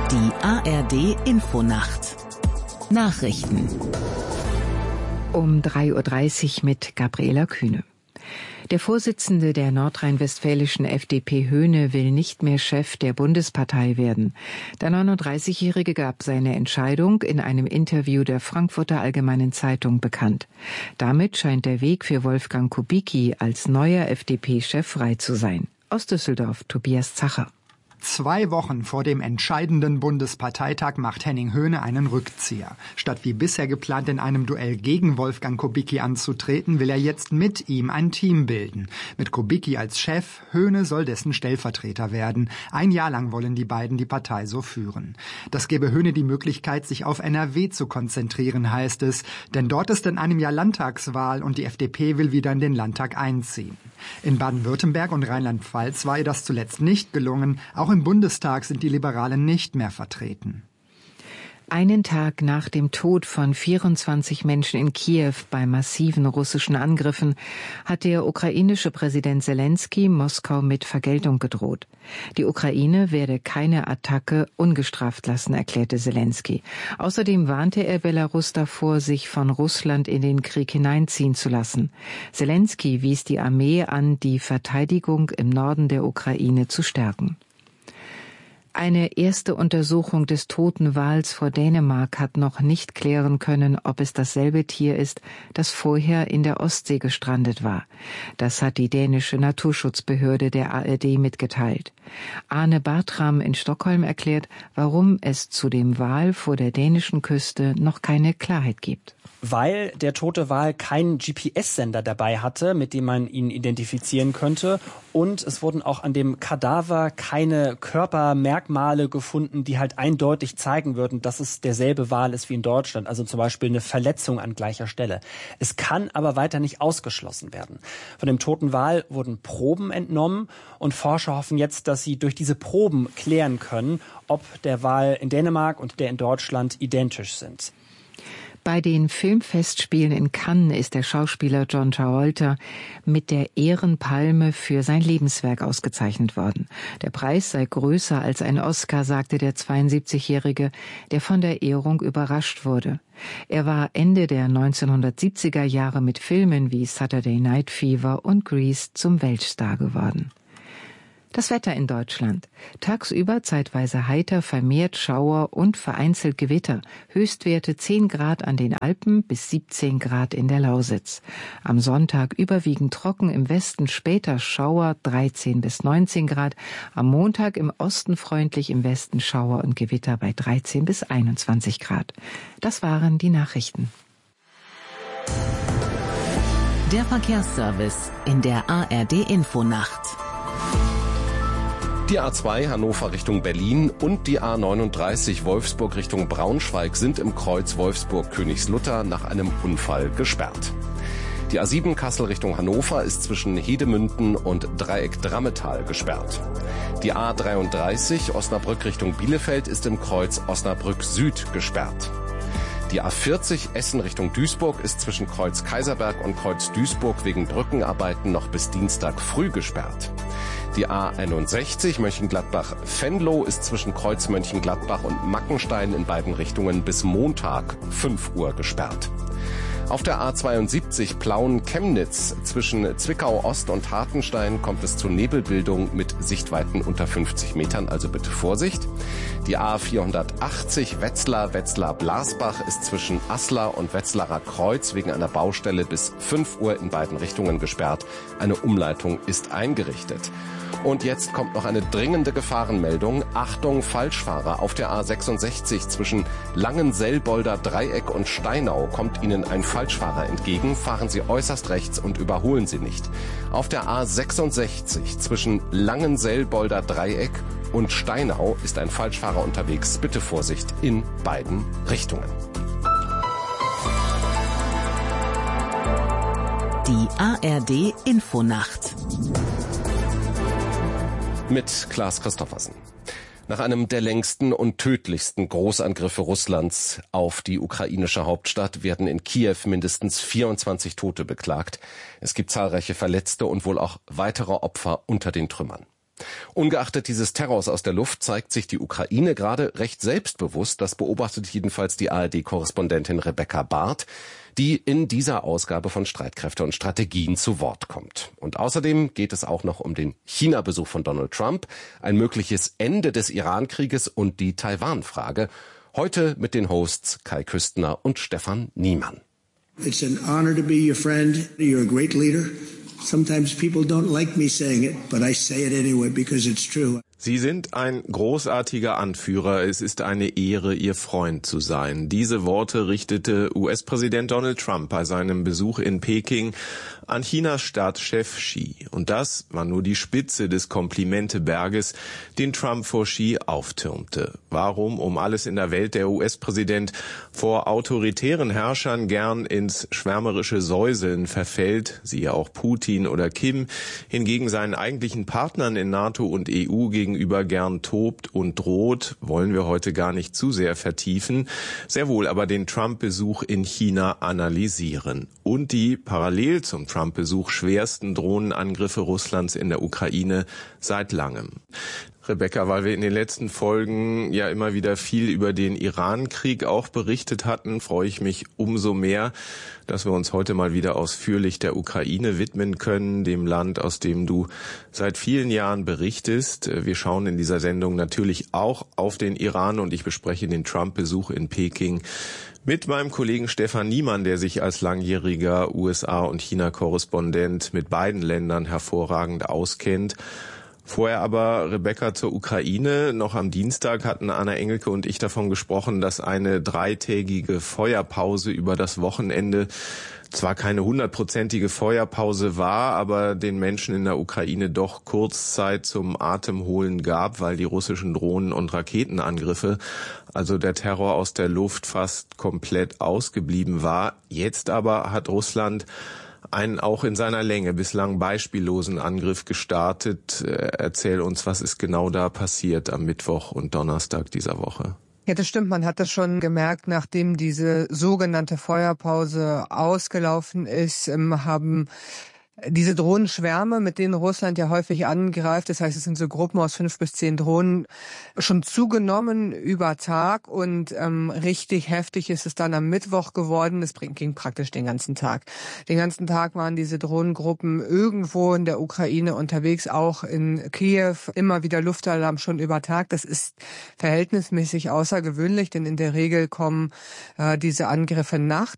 Die ARD-Infonacht. Nachrichten. Um 3:30 Uhr mit Gabriela Kühne. Der Vorsitzende der nordrhein-westfälischen FDP Höhne will nicht mehr Chef der Bundespartei werden. Der 39-Jährige gab seine Entscheidung in einem Interview der Frankfurter Allgemeinen Zeitung bekannt. Damit scheint der Weg für Wolfgang Kubicki als neuer FDP-Chef frei zu sein. Aus Düsseldorf, Tobias Zacher. 2 Wochen vor dem entscheidenden Bundesparteitag macht Henning Höhne einen Rückzieher. Statt wie bisher geplant in einem Duell gegen Wolfgang Kubicki anzutreten, will er jetzt mit ihm ein Team bilden. Mit Kubicki als Chef, Höhne soll dessen Stellvertreter werden. 1 Jahr lang wollen die beiden die Partei so führen. Das gebe Höhne die Möglichkeit, sich auf NRW zu konzentrieren, heißt es. Denn dort ist in einem Jahr Landtagswahl und die FDP will wieder in den Landtag einziehen. In Baden-Württemberg und Rheinland-Pfalz war ihr das zuletzt nicht gelungen. Auch im Bundestag sind die Liberalen nicht mehr vertreten. Einen Tag nach dem Tod von 24 Menschen in Kiew bei massiven russischen Angriffen hat der ukrainische Präsident Selenskyj Moskau mit Vergeltung gedroht. Die Ukraine werde keine Attacke ungestraft lassen, erklärte Selenskyj. Außerdem warnte er Belarus davor, sich von Russland in den Krieg hineinziehen zu lassen. Selenskyj wies die Armee an, die Verteidigung im Norden der Ukraine zu stärken. Eine erste Untersuchung des toten Wals vor Dänemark hat noch nicht klären können, ob es dasselbe Tier ist, das vorher in der Ostsee gestrandet war. Das hat die dänische Naturschutzbehörde der ARD mitgeteilt. Arne Bartram in Stockholm erklärt, warum es zu dem Wal vor der dänischen Küste noch keine Klarheit gibt. Weil der tote Wal keinen GPS-Sender dabei hatte, mit dem man ihn identifizieren könnte. Und es wurden auch an dem Kadaver keine Körpermerkmale gefunden, die halt eindeutig zeigen würden, dass es derselbe Wal ist wie in Deutschland. Also zum Beispiel eine Verletzung an gleicher Stelle. Es kann aber weiter nicht ausgeschlossen werden. Von dem toten Wal wurden Proben entnommen und Forscher hoffen jetzt, dass sie durch diese Proben klären können, ob der Wal in Dänemark und der in Deutschland identisch sind. Bei den Filmfestspielen in Cannes ist der Schauspieler John Travolta mit der Ehrenpalme für sein Lebenswerk ausgezeichnet worden. Der Preis sei größer als ein Oscar, sagte der 72-Jährige, der von der Ehrung überrascht wurde. Er war Ende der 1970er Jahre mit Filmen wie Saturday Night Fever und Grease zum Weltstar geworden. Das Wetter in Deutschland. Tagsüber zeitweise heiter, vermehrt Schauer und vereinzelt Gewitter. Höchstwerte 10 Grad an den Alpen bis 17 Grad in der Lausitz. Am Sonntag überwiegend trocken, im Westen später Schauer 13 bis 19 Grad. Am Montag im Osten freundlich, im Westen Schauer und Gewitter bei 13 bis 21 Grad. Das waren die Nachrichten. Der Verkehrsservice in der ARD-Infonacht. Die A2 Hannover Richtung Berlin und die A39 Wolfsburg Richtung Braunschweig sind im Kreuz Wolfsburg-Königslutter nach einem Unfall gesperrt. Die A7 Kassel Richtung Hannover ist zwischen Hedemünden und Dreieck Drammetal gesperrt. Die A33 Osnabrück Richtung Bielefeld ist im Kreuz Osnabrück Süd gesperrt. Die A40 Essen Richtung Duisburg ist zwischen Kreuz Kaiserberg und Kreuz Duisburg wegen Brückenarbeiten noch bis Dienstag früh gesperrt. Die A61 Mönchengladbach-Venlo ist zwischen Kreuz Mönchengladbach und Mackenstein in beiden Richtungen bis Montag 5 Uhr gesperrt. Auf der A72 Plauen-Chemnitz zwischen Zwickau-Ost und Hartenstein kommt es zu Nebelbildung mit Sichtweiten unter 50 Metern, also bitte Vorsicht. Die A480 Wetzlar-Blasbach ist zwischen Aslar und Wetzlarer Kreuz wegen einer Baustelle bis 5 Uhr in beiden Richtungen gesperrt. Eine Umleitung ist eingerichtet. Und jetzt kommt noch eine dringende Gefahrenmeldung. Achtung, Falschfahrer. Auf der A66 zwischen Langenselbolder Dreieck und Steinau kommt Ihnen ein Falschfahrer entgegen. Fahren Sie äußerst rechts und überholen Sie nicht. Auf der A66 zwischen Langenselbolder Dreieck und Steinau ist ein Falschfahrer unterwegs. Bitte Vorsicht in beiden Richtungen. Die ARD-Infonacht. Mit Klaas Christoffersen. Nach einem der längsten und tödlichsten Großangriffe Russlands auf die ukrainische Hauptstadt werden in Kiew mindestens 24 Tote beklagt. Es gibt zahlreiche Verletzte und wohl auch weitere Opfer unter den Trümmern. Ungeachtet dieses Terrors aus der Luft zeigt sich die Ukraine gerade recht selbstbewusst. Das beobachtet jedenfalls die ARD-Korrespondentin Rebecca Barth, die in dieser Ausgabe von Streitkräfte und Strategien zu Wort kommt. Und außerdem geht es auch noch um den China-Besuch von Donald Trump, ein mögliches Ende des Iran-Krieges und die Taiwan-Frage. Heute mit den Hosts Kai Küstner und Stefan Niemann. It's an honor to be your friend. You're a great leader. Sometimes people don't like me saying it, but I say it anyway because it's true. Sie sind ein großartiger Anführer. Es ist eine Ehre, Ihr Freund zu sein. Diese Worte richtete US-Präsident Donald Trump bei seinem Besuch in Peking an Chinas Staatschef Xi. Und das war nur die Spitze des Komplimenteberges, den Trump vor Xi auftürmte. Warum um alles in der Welt der US-Präsident vor autoritären Herrschern gern ins schwärmerische Säuseln verfällt, siehe auch Putin oder Kim, hingegen seinen eigentlichen Partnern in NATO und EU gegenüber gern tobt und droht, wollen wir heute gar nicht zu sehr vertiefen, sehr wohl aber den Trump-Besuch in China analysieren und die parallel zum Trump-Besuch schwersten Drohnenangriffe Russlands in der Ukraine seit langem. Rebecca, weil wir in den letzten Folgen ja immer wieder viel über den Iran-Krieg auch berichtet hatten, freue ich mich umso mehr, dass wir uns heute mal wieder ausführlich der Ukraine widmen können, dem Land, aus dem du seit vielen Jahren berichtest. Wir schauen in dieser Sendung natürlich auch auf den Iran und ich bespreche den Trump-Besuch in Peking mit meinem Kollegen Stefan Niemann, der sich als langjähriger USA- und China-Korrespondent mit beiden Ländern hervorragend auskennt. Vorher aber, Rebecca, zur Ukraine. Noch am Dienstag hatten Anna Engelke und ich davon gesprochen, dass eine 3-tägige Feuerpause über das Wochenende zwar keine 100-prozentige Feuerpause war, aber den Menschen in der Ukraine doch Kurzzeit zum Atemholen gab, weil die russischen Drohnen- und Raketenangriffe, also der Terror aus der Luft, fast komplett ausgeblieben war. Jetzt aber hat Russland einen auch in seiner Länge bislang beispiellosen Angriff gestartet. Erzähl uns, was ist genau da passiert am Mittwoch und Donnerstag dieser Woche? Ja, das stimmt. Man hat das schon gemerkt, nachdem diese sogenannte Feuerpause ausgelaufen ist, haben diese Drohnenschwärme, mit denen Russland ja häufig angreift, das heißt, es sind so Gruppen aus 5 bis 10 Drohnen, schon zugenommen über Tag und richtig heftig ist es dann am Mittwoch geworden. Es ging praktisch den ganzen Tag. Den ganzen Tag waren diese Drohnengruppen irgendwo in der Ukraine unterwegs, auch in Kiew, immer wieder Luftalarm schon über Tag. Das ist verhältnismäßig außergewöhnlich, denn in der Regel kommen diese Angriffe nachts.